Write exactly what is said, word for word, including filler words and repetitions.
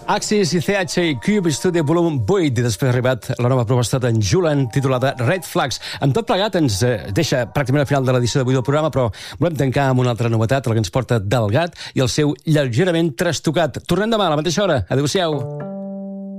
Axis i C H i Cube Studio volum vuit, i després ha arribat la nova proposta d'en Julen titulada Red Flags. Amb tot plegat ens deixa pràcticament al final de l'edició d'avui del programa, però volem tancar amb una altra novetat, la que ens porta Delgat i el seu lleugerament trastocat. Tornem demà a la mateixa hora. Adéu-siau.